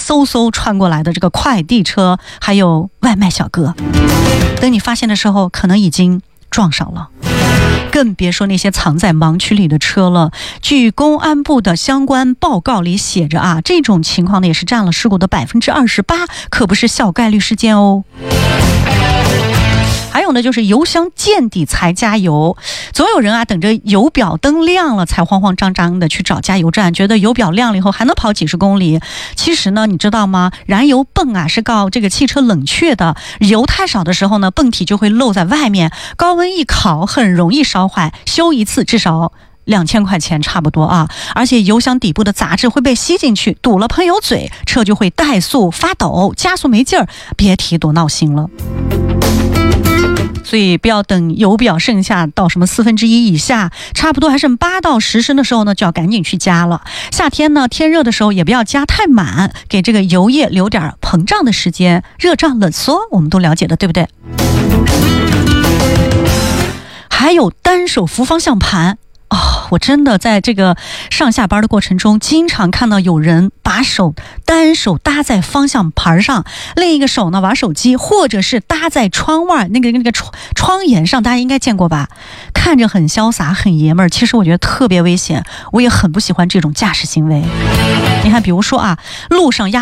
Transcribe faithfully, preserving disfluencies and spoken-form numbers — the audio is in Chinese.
嗖嗖穿过来的这个快递车，还有外卖小哥。等你发现的时候，可能已经撞上了。更别说那些藏在盲区里的车了。据公安部的相关报告里写着啊，这种情况呢也是占了事故的百分之二十八，可不是小概率事件哦。还有呢，就是油箱见底才加油。总有人啊等着油表灯亮了才慌慌张张的去找加油站，觉得油表亮了以后还能跑几十公里。其实呢，你知道吗？燃油泵啊是靠这个汽车冷却的，油太少的时候呢，泵体就会露在外面，高温一烤很容易烧坏，修一次至少两千块钱差不多啊！而且油箱底部的杂质会被吸进去，堵了喷油嘴，车就会怠速发抖，加速没劲儿，别提多闹心了。所以不要等油表剩下到什么四分之一以下，差不多还剩八到十升的时候呢，就要赶紧去加了。夏天呢，天热的时候也不要加太满，给这个油液留点膨胀的时间，热胀冷缩我们都了解的，对不对？还有单手扶方向盘。哦，我真的在这个上下班的过程中，经常看到有人把手单手搭在方向盘上，另一个手呢玩手机，或者是搭在窗外那个那个窗窗沿上，大家应该见过吧？看着很潇洒，很爷们儿，其实我觉得特别危险，我也很不喜欢这种驾驶行为。你看，比如说啊，路上压